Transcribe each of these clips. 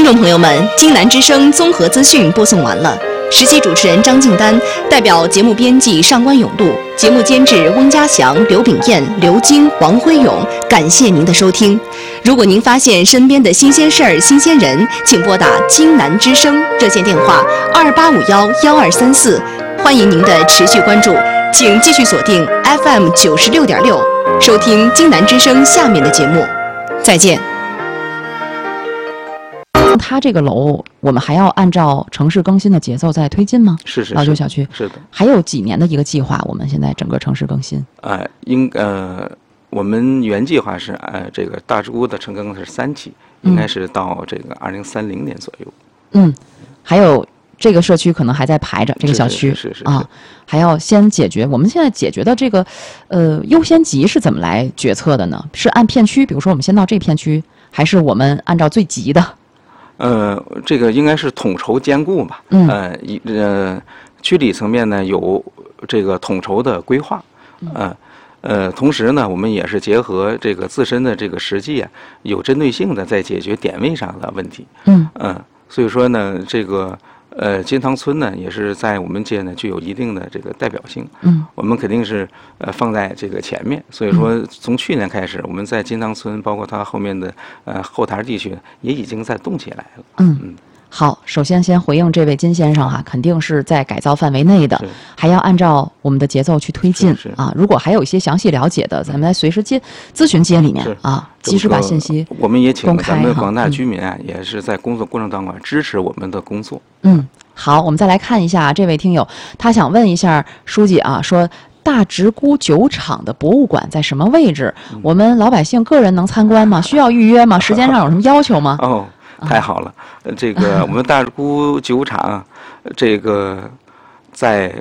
听众朋友们，京南之声综合资讯播送完了。实习主持人张静丹代表节目编辑上官永度，节目监制翁家祥、刘炳燕、刘晶、黄辉勇，感谢您的收听。如果您发现身边的新鲜事儿、新鲜人，请拨打京南之声热线电话28511234，欢迎您的持续关注。请继续锁定 FM 96.6，收听京南之声下面的节目。再见。 它这个楼，我们还要按照城市更新的节奏在推进吗？ 是老旧小区是的。 还有几年的一个计划？我们现在整个城市更新？ 我们原计划是这个大直沽的城更是3期，应该是到这个2030年左右。 还有这个社区可能还在排着，这个小区是还要先解决。我们现在解决的这个优先级是怎么来决策的呢？是按片区，比如说我们先到这片区，还是我们按照最急的？ 这个应该是统筹兼顾吧。区里层面呢有这个统筹的规划，同时呢，我们也是结合这个自身的这个实际有针对性的在解决点位上的问题。所以说呢，这个金汤村呢也是在我们街呢具有一定的这个代表性。我们肯定是放在这个前面。所以说，从去年开始，我们在金汤村，包括它后面的后台地区，也已经在动起来了。 好，首先先回应这位金先生哈，肯定是在改造范围内的，还要按照我们的节奏去推进如果还有一些详细了解的，咱们在随时咨询街里面及时把信息我们也请咱们广大居民也是在工作过程当中支持我们的工作。 好，我们再来看一下这位听友，他想问一下书记说大直沽酒厂的博物馆在什么位置？我们老百姓个人能参观吗？需要预约吗？时间上有什么要求吗？ 太好了，这个我们大直沽酒厂，这个在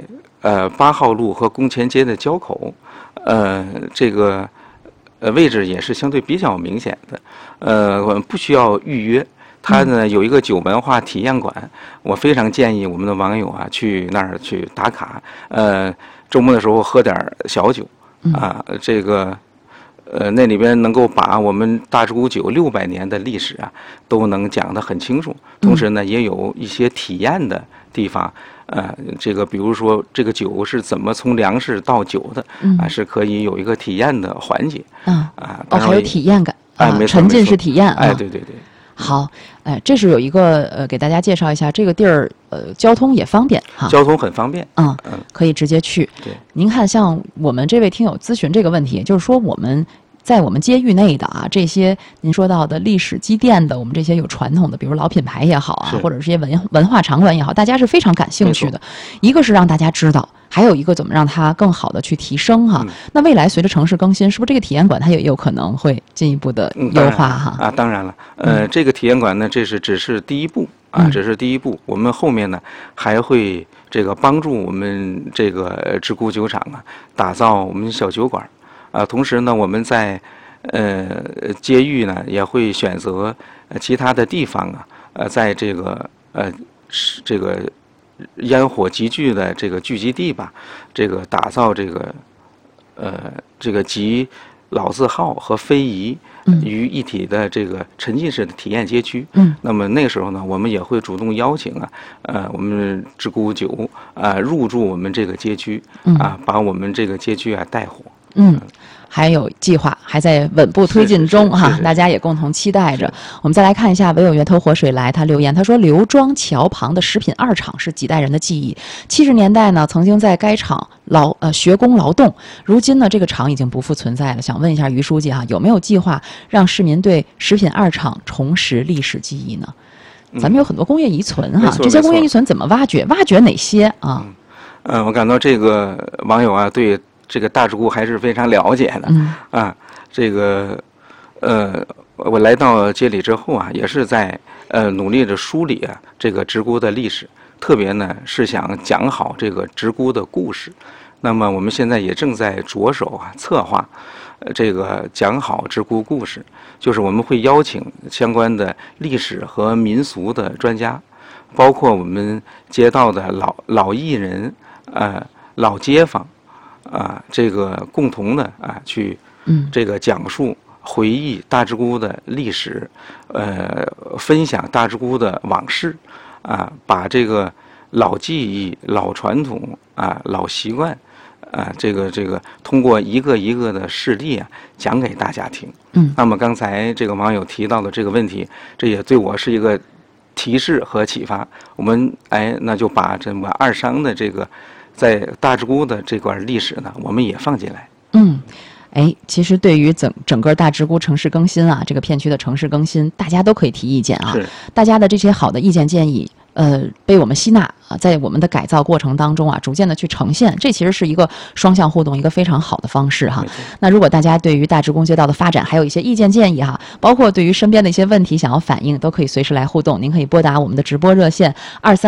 8号路和宫前街的交口，这个位置也是相对比较明显的，我们不需要预约。它呢有一个酒文化体验馆，我非常建议我们的网友去那儿去打卡，周末的时候喝点小酒这个。那里边能够把我们大直沽酒600年的历史都能讲得很清楚。同时呢，也有一些体验的地方，这个比如说这个酒是怎么从粮食到酒的，是可以有一个体验的环节。 还有体验感没错， 沉浸式体验对。 好，这是有一个给大家介绍一下这个地儿，交通也方便交通很方便， 可以直接去。 对， 您看，像我们这位听友咨询这个问题，也就是说我们在我们街域内的这些您说到的历史积淀的，我们这些有传统的，比如老品牌也好或者是些文化场馆也好，大家是非常感兴趣的。一个是让大家知道，还有一个怎么让它更好的去提升那未来随着城市更新，是不是这个体验馆它也有可能会进一步的优化当然了，这个体验馆呢，这是只是第一步只是第一步。我们后面呢还会这个帮助我们这个直沽酒厂打造我们小酒馆同时呢，我们在街域呢也会选择其他的地方在这个烟火集聚的这个聚集地吧，这个打造这个集老字号和非遗于一体的这个沉浸式的体验街区。那么那个时候呢，我们也会主动邀请我们直沽酒入驻我们这个街区把我们这个街区带火。 还有计划还在稳步推进中大家也共同期待着。我们再来看一下，唯有源头活水来他留言，他说刘庄桥旁的食品2厂是几代人的记忆，70年代呢曾经在该厂学工劳动，如今呢这个厂已经不复存在了。想问一下于书记有没有计划让市民对食品2厂重拾历史记忆呢？咱们有很多工业遗存这些工业遗存怎么挖掘哪些我感到这个网友对这个大直沽还是非常了解的这个我来到街里之后也是在努力着梳理这个直沽的历史，特别呢是想讲好这个直沽的故事。那么我们现在也正在着手策划这个讲好直沽故事，就是我们会邀请相关的历史和民俗的专家，包括我们街道的老艺人老街坊这个共同的去这个讲述回忆大直沽的历史，分享大直沽的往事，啊，把这个老技艺、老传统啊、老习惯。这个通过一个一个的事例啊，讲给大家听。那么刚才这个网友提到的这个问题，这也对我是一个提示和启发。我们那就把这么二商的这个在大直沽的这段历史呢，我们也放进来。 其实对于整个大直沽城市更新啊，这个片区的城市更新，大家都可以提意见啊。大家的这些好的意见建议，被我们吸纳啊，在我们的改造过程当中啊，逐渐的去呈现，这其实是一个双向互动，一个非常好的方式哈。那如果大家对于大直沽街道的发展还有一些意见建议哈，包括对于身边的一些问题想要反映，都可以随时来互动。您可以拨打我们的直播热线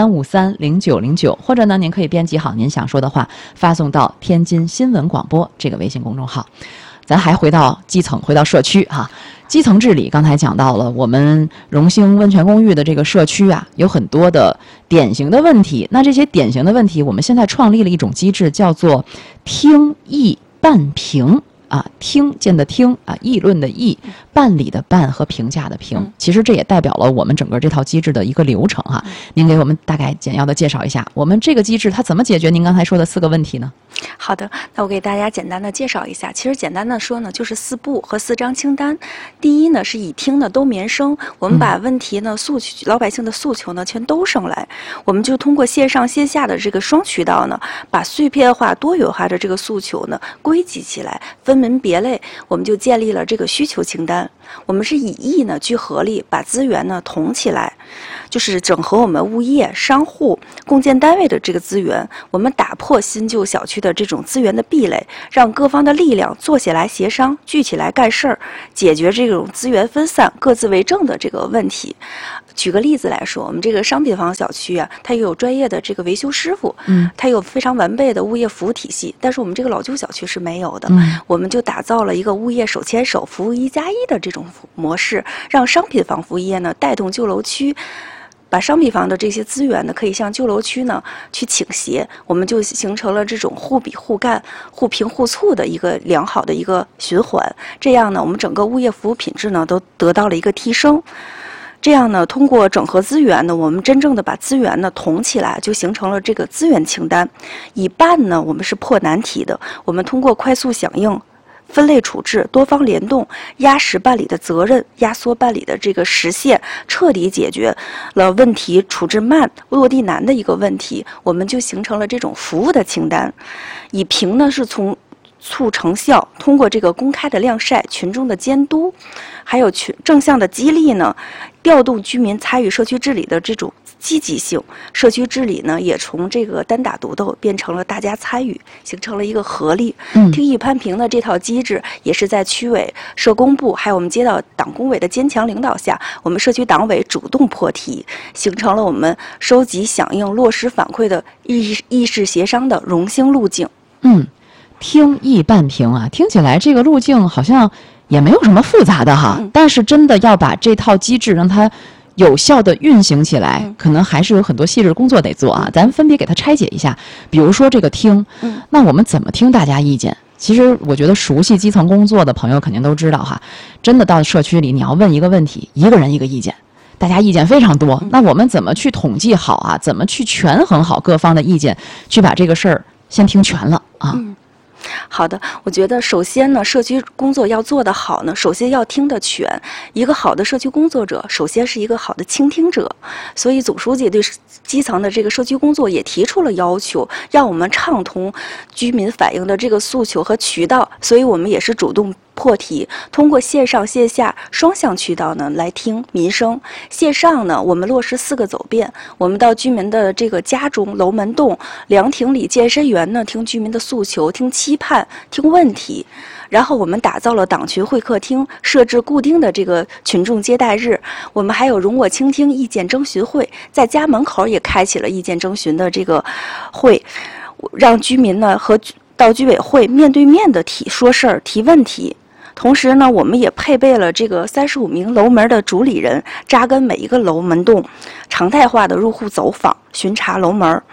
23530909，或者呢，您可以编辑好您想说的话，发送到天津新闻广播这个微信公众号。咱还回到基层，回到社区哈。基层治理刚才讲到了，我们荣兴温泉公寓的这个社区啊，有很多的典型的问题。那这些典型的问题，我们现在创立了一种机制，叫做听议办评。听见的听啊，议论的议，办理的办和评价的评，其实这也代表了我们整个这套机制的一个流程哈。您给我们大概简要的介绍一下，我们这个机制它怎么解决您刚才说的4个问题呢？ 好的，那我给大家简单的介绍一下。其实简单的说呢，就是4步和4张清单。第一呢，是以听的都民生，我们把问题呢、诉求、老百姓的诉求呢，全都上来。我们就通过线上线下的这个双渠道呢，把碎片化、多元化的这个诉求呢归集起来，分门别类，我们就建立了这个需求清单。我们是以义呢去合力，把资源呢统起来，就是整合我们物业、商户、共建单位的这个资源，我们打破新旧小区的这种资源的壁垒，让各方的力量坐起来协商，聚起来干事儿，解决这种资源分散、各自为政的这个问题。举个例子来说，我们这个商品房小区啊，它有专业的这个维修师傅，它有非常完备的物业服务体系，但是我们这个老旧小区是没有的。我们就打造了一个物业手牵手、服务1+1的这种模式，让商品房服务业呢带动旧楼区。把商品房的这些资源呢，可以向旧楼区呢去倾斜，我们就形成了这种互比互干、互评互促的一个良好的一个循环。这样呢，我们整个物业服务品质呢都得到了一个提升。这样呢，通过整合资源呢，我们真正的把资源呢统起来，就形成了这个资源清单。以办呢，我们是破难题的，我们通过快速响应、分类处置、多方联动，压实办理的责任，压缩办理的这个时限，彻底解决了问题处置慢、落地难的一个问题，我们就形成了这种服务的清单。以评呢是从促成效，通过这个公开的晾晒、群众的监督，还有正向的激励呢，调动居民参与社区治理的这种积极性，社区治理呢也从这个单打独斗变成了大家参与，形成了一个合力。听议判评的这套机制也是在区委、社工部还有我们街道党工委的坚强领导下，我们社区党委主动破题，形成了我们收集、响应、落实反馈的议事协商的荣兴路径。 听议办评啊，听起来这个路径好像也没有什么复杂的哈，但是真的要把这套机制让它有效的运行起来，可能还是有很多细致工作得做啊。咱分别给它拆解一下，比如说这个听，那我们怎么听大家意见？其实我觉得熟悉基层工作的朋友肯定都知道哈，真的到社区里你要问一个问题，一个人一个意见，大家意见非常多，那我们怎么去统计好啊？怎么去权衡好各方的意见，去把这个事儿先听全了啊？ 好的，我觉得首先呢，社区工作要做得好呢，首先要听得全。一个好的社区工作者，首先是一个好的倾听者。所以总书记对基层的这个社区工作也提出了要求，让我们畅通居民反映的这个诉求和渠道。所以我们也是主动破题，通过线上线下双向渠道呢来听民生。线上呢，我们落实4个走遍，我们到居民的这个家中、楼门洞、凉亭里、健身园呢，听居民的诉求、听期盼、听问题。然后我们打造了党群会客厅，设置固定的这个群众接待日。我们还有容我倾听意见征询会，在家门口也开启了意见征询的这个会，让居民呢和到居委会面对面的说事儿、提问题。同时呢，我们也配备了这个35名楼门的主理人，扎根每一个楼门洞，常态化的入户走访、巡查楼门。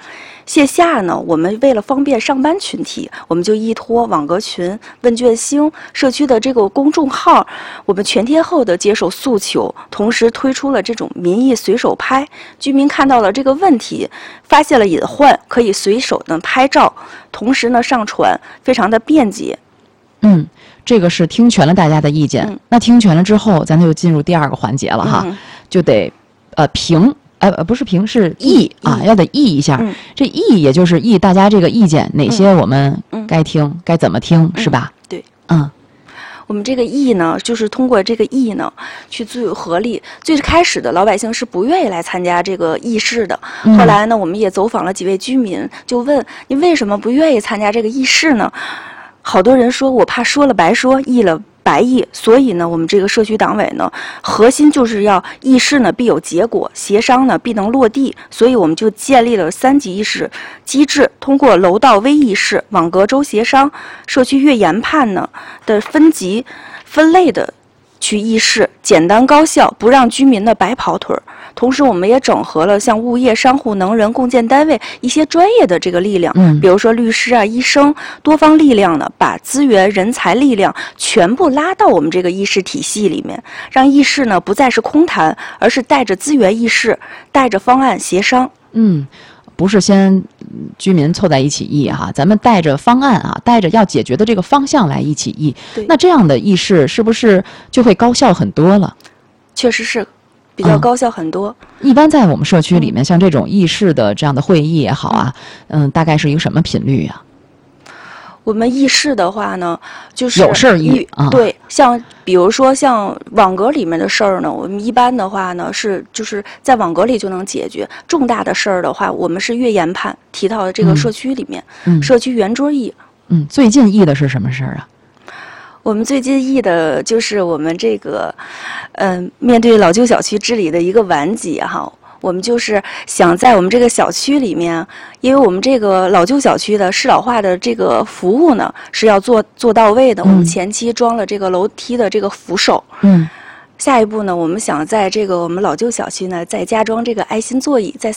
线下呢，我们为了方便上班群体，我们就依托网格群、问卷星、社区的这个公众号，我们全天候的接受诉求，同时推出了这种民意随手拍，居民看到了这个问题，发现了隐患，可以随手的拍照，同时呢上传，非常的便捷。 这个是听全了大家的意见。那听全了之后，咱就进入第二个环节了哈，就得评。不是评，是议啊，要得议一下。这议也就是议大家这个意见，哪些我们该听，该怎么听，是吧？ 对，我们这个议呢，就是通过这个议呢，去最有合力。最开始的老百姓是不愿意来参加这个议事的，后来呢，我们也走访了几位居民，就问你为什么不愿意参加这个议事呢？好多人说我怕说了白说，议了白议，所以呢，我们这个社区党委呢，核心就是要议事呢必有结果，协商呢必能落地，所以我们就建立了3级议事机制，通过楼道微议事、网格周协商、社区月研判呢的分级分类的去议事，简单高效，不让居民呢白跑腿儿。同时，我们也整合了像物业、商户、能人、共建单位一些专业的这个力量，比如说律师啊、医生，多方力量呢，把资源、人才力量全部拉到我们这个议事体系里面，让议事呢不再是空谈，而是带着资源议事，带着方案协商。 不是先居民凑在一起议哈，咱们带着方案啊，带着要解决的这个方向来一起议。那这样的议事是不是就会高效很多了？ 确实是。比较高效很多。 一般在我们社区里面，像这种议事的这样的会议也好啊，大概是一个什么频率啊？ 我们议事的话呢，就是有事儿议啊。 对，像比如说像网格里面的事儿呢，我们一般的话呢就是在网格里就能解决。重大的事儿的话，我们是月研判提到的这个社区里面，社区圆桌议。 最近议的是什么事儿啊？ 我们最近议的就是我们这个，面对老旧小区治理的一个完结哈。我们就是想在我们这个小区里面，因为我们这个老旧小区的适老化的这个服务呢是要做到位的。我们前期装了这个楼梯的这个扶手。下一步呢，我们想在这个我们老旧小区呢，再加装这个爱心座椅，在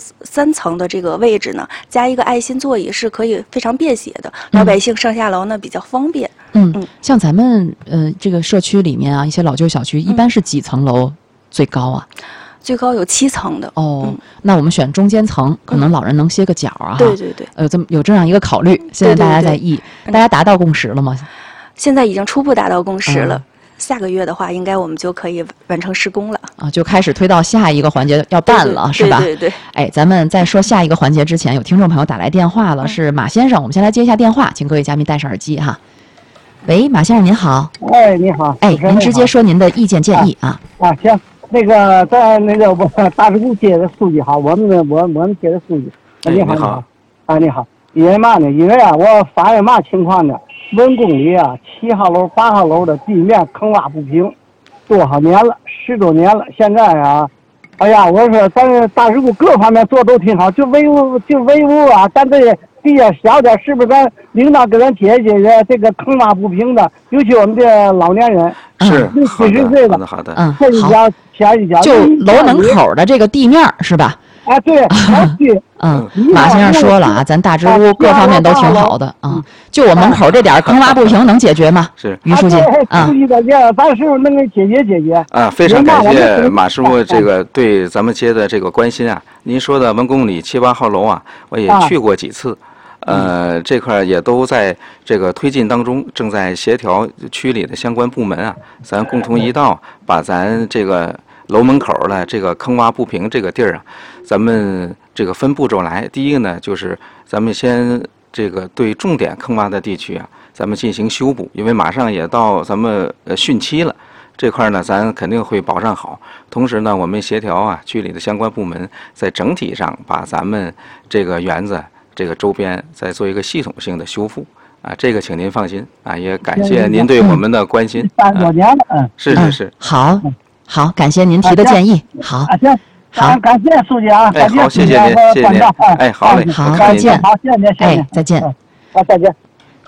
3层的这个位置呢，加一个爱心座椅是可以非常便携的，老百姓上下楼呢比较方便。 像咱们这个社区里面啊，一些老旧小区一般是几层楼最高啊？ 最高有7层的。 那我们选中间层，可能老人能歇个脚啊。 对对对。 有这样一个考虑，现在大家在议，大家达到共识了吗？ 现在已经初步达到共识了。下个月的话，应该我们就可以完成施工了啊，就开始推到下一个环节要办了，是吧？ 对。 哎，咱们在说下一个环节之前，有听众朋友打来电话了，是马先生，我们先来接一下电话，请各位嘉宾戴上耳机哈。喂，马先生您好。 哎，你好。 哎，您直接说您的意见建议啊。 行，那个在那个我大石鼓接的书记哈，我们接的书记。你好。你好。因为嘛呢？因为我发现嘛情况呢？文公里7号楼、8号楼的地面坑洼不平，多少年了，10多年了。现在哎呀，我说咱大石鼓各方面做都挺好，就维护咱这地下小点，是不是咱领导给咱解决这个坑洼不平的，尤其我们这老年人， 是 70岁的， 好的， 这一脚前一脚， 就楼门口的这个地面是吧？ 对， 马先生说了啊，咱大直屋各方面都挺好的啊，就我门口这点坑洼不平能解决吗？ 是于书记啊，咱师傅能给解决啊，非常感谢马师傅这个对咱们街的这个关心啊。您说的文公里7、8号楼啊，我也去过几次，这块也都在这个推进当中，正在协调区里的相关部门啊，咱共同一道把咱这个楼门口的这个坑洼不平这个地儿啊，咱们这个分步骤来。第一个呢，就是咱们先这个对重点坑洼的地区啊，咱们进行修补，因为马上也到咱们汛期了，这块呢咱肯定会保障好。同时呢，我们协调啊区里的相关部门，在整体上把咱们这个园子这个周边再做一个系统性的修复啊，这个请您放心啊，也感谢您对我们的关心。 3多年了， 是。 好，感谢您提的建议。好， 好，感谢书记啊。 好，谢谢您。哎，好嘞， 好，再见。 好，谢谢您。 哎，再见。 再见。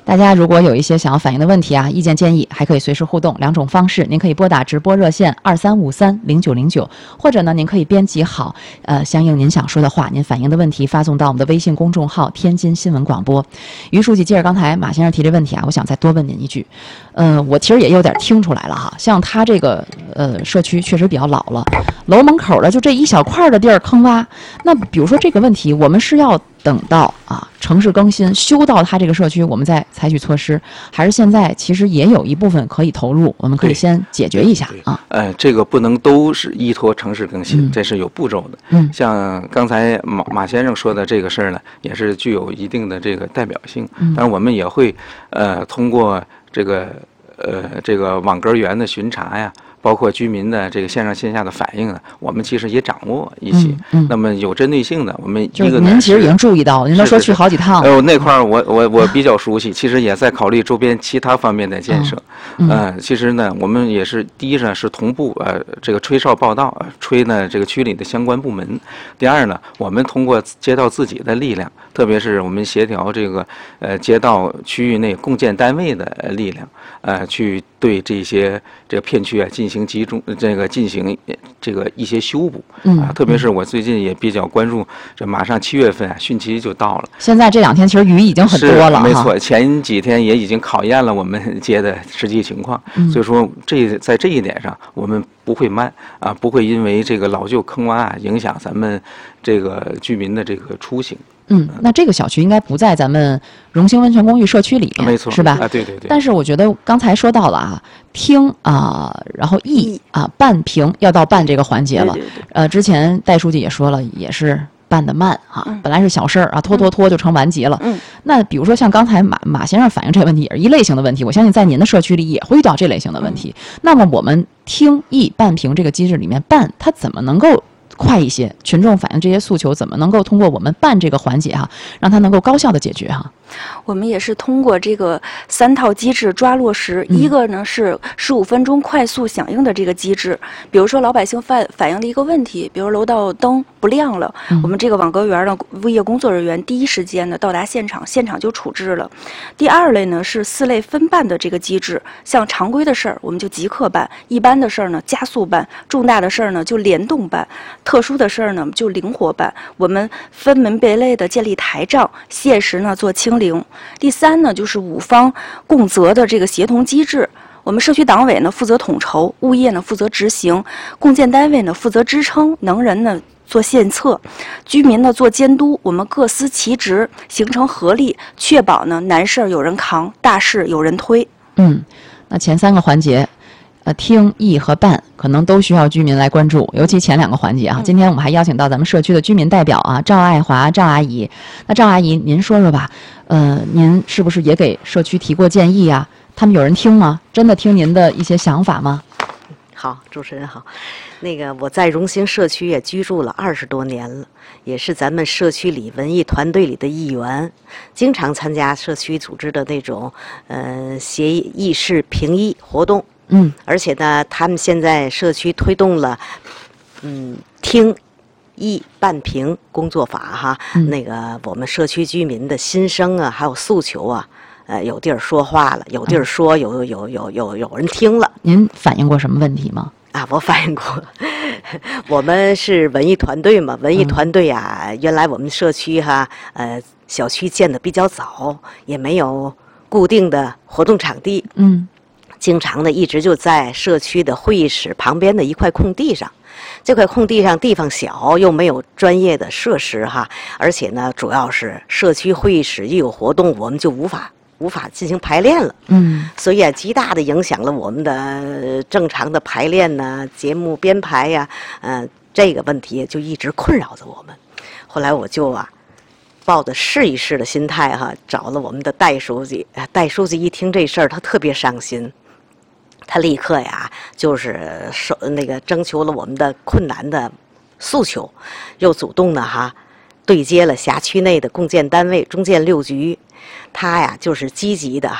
大家如果有一些想要反映的问题啊、意见建议，还可以随时互动。2种方式，您可以拨打直播热线23530909，或者呢，您可以编辑好相应您想说的话，您反映的问题发送到我们的微信公众号天津新闻广播。于书记，接着刚才马先生提这问题啊，我想再多问您一句。我其实也有点听出来了哈，像他这个社区确实比较老了，楼门口的就这一小块的地儿坑洼。那比如说这个问题，我们是要等到城市更新修到他这个社区，我们再采取措施，还是现在其实也有一部分可以投入，我们可以先解决一下啊？ 这个不能都是依托城市更新，这是有步骤的。像刚才马先生说的这个事儿呢，也是具有一定的这个代表性。当然，我们也会通过这个网格员的巡查呀，包括居民的这个线上线下的反应呢，我们其实也掌握一些。那么有针对性的，我们一个您其实已经注意到了，您都说去好几趟。 那块儿我比较熟悉，其实也在考虑周边其他方面的建设。其实呢，我们也是第一呢是同步这个吹哨报道，吹呢这个区里的相关部门。第二呢，我们通过街道自己的力量，特别是我们协调这个街道区域内共建单位的力量，去对这些这个片区进行进行一些修补。特别是我最近也比较关注，这马上7月份汛期就到了。 现在这2天其实雨已经很多了， 没错，前几天也已经考验了我们街的实际情况。所以说在这一点上，我们不会慢不会因为这个老旧坑洼影响咱们这个居民的这个出行。 那这个小区应该不在咱们荣兴温泉公寓社区里面， 没错， 是吧？ 对。 但是我觉得刚才说到了厅然后议办平要到办这个环节了。之前戴书记也说了，也是办得慢本来是小事儿拖就成完结了。那比如说像刚才马先生反映这个问题，也是一类型的问题，我相信在您的社区里也会遇到这类型的问题。那么我们厅议办平这个机制里面办，它怎么能够快一些？群众反映这些诉求怎么能够通过我们办这个环节让它能够高效的解决我们也是通过这个3套机制抓落实。一个呢是15分钟快速响应的这个机制，比如说老百姓反映了一个问题，比如楼道灯不亮了，我们这个网格员呢、物业工作人员第一时间呢到达现场就处置了。第二类呢是4类分办的这个机制，像常规的事儿我们就即刻办，一般的事儿呢加速办，重大的事儿呢就联动办，特殊的事儿呢就灵活办。我们分门别类的建立台账，限时呢做清零。第3呢就是5方共责的这个协同机制，我们社区党委呢负责统筹，物业呢负责执行，共建单位呢负责支撑，能人呢做献策，居民呢做监督，我们各司其职，形成合力，确保呢难事有人扛，大事有人推。 那前3个环节厅议和办可能都需要居民来关注，尤其前2个环节今天我们还邀请到咱们社区的居民代表赵爱华赵阿姨。那赵阿姨，您说说吧，您是不是也给社区提过建议他们有人听吗？真的听您的一些想法吗？ 好，主持人好。我在荣兴社区也居住了20多年了，也是咱们社区里文艺团队里的一员，经常参加社区组织的那种协议事评议活动。而且呢，他们现在社区推动了厅议办平工作法我们社区居民的心声还有诉求有地儿说话了，有地儿说，有人听了。 您反映过什么问题吗？ 我反映过，我们是文艺团队嘛，文艺团队原来我们社区小区建的比较早，也没有固定的活动场地。经常的一直就在社区的会议室旁边的一块空地上，这块空地上地方小，又没有专业的设施而且呢，主要是社区会议室一有活动，我们就无法进行排练了。所以极大的影响了我们的正常的排练节目编排这个问题就一直困扰着我们。后来我就抱着试一试的心态找了我们的戴书记。戴书记一听这事儿，他特别伤心。他立刻就是征求了我们的困难的诉求，又主动的对接了辖区内的共建单位中建6局，他就是积极的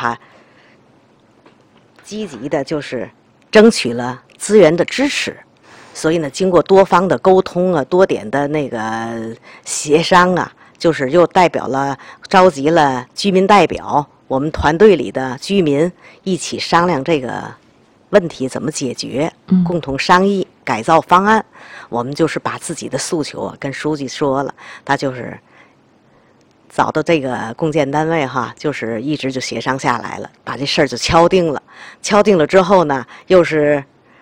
就是争取了资源的支持。所以呢，经过多方的沟通多点的协商就是又召集了居民代表， 我们团队里的居民一起商量这个问题怎么解决，共同商议改造方案。我们就是把自己的诉求啊跟书记说了，他就是找到这个共建单位哈，就是一直就协商下来了，把这事儿就敲定了。敲定了之后呢，又是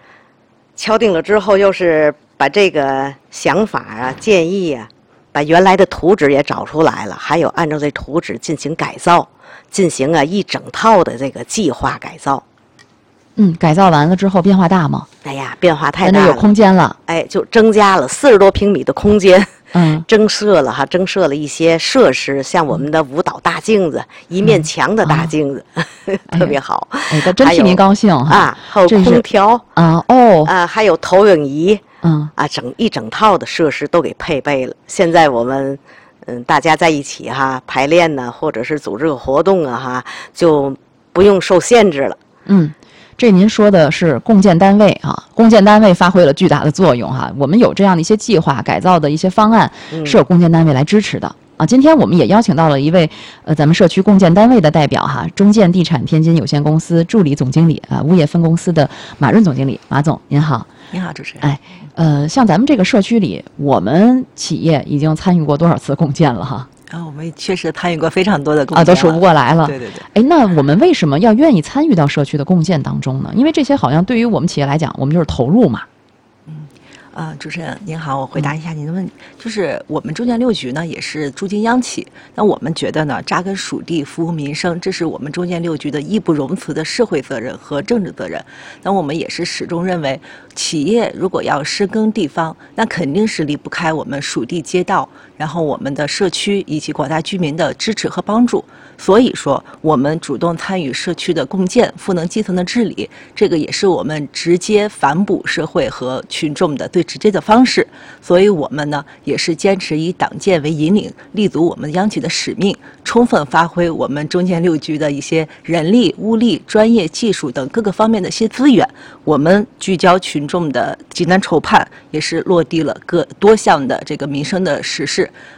把这个想法啊、建议啊，把原来的图纸也找出来了，还有按照这图纸进行改造，进行一整套的这个计划改造。 改造完了之后变化大吗？ 哎呀，变化太大了， 那有空间了。 哎，就增加了40多平米的空间。增设了一些设施，像我们的舞蹈大镜子，一面墙的大镜子，特别好。 哎，真替您高兴哈！ 还有空调还有投影仪，一整套的设施都给配备了。现在我们大家在一起哈排练呢，或者是组织个活动哈，就不用受限制了。 这您说的是共建单位啊，共建单位发挥了巨大的作用哈。我们有这样的一些计划改造的一些方案，是有共建单位来支持的啊。今天我们也邀请到了一位咱们社区共建单位的代表哈，中建地产天津有限公司助理总经理物业分公司的马润总经理，马总您好。 您好，主持人。 像咱们这个社区里，我们企业已经参与过多少次共建了哈？ 我们确实参与过非常多的共建都数不过来了。 对对对。 那我们为什么要愿意参与到社区的共建当中呢？因为这些好像对于我们企业来讲，我们就是投入嘛。 主持人您好，我回答一下您的问题，就是我们中建六局呢也是驻京央企，那我们觉得呢扎根属地服务民生，这是我们中建六局的义不容辞的社会责任和政治责任。那我们也是始终认为，企业如果要深耕地方，那肯定是离不开我们属地街道，然后我们的社区以及广大居民的支持和帮助。所以说，我们主动参与社区的共建、赋能基层的治理，这个也是我们直接反哺社会和群众的最直接的方式。所以我们呢，也是坚持以党建为引领，立足我们央企的使命，充分发挥我们中建六局的一些人力、物力、专业技术等各个方面的一些资源。我们聚焦群众的急难愁盼，也是落地了多项的这个民生的实事，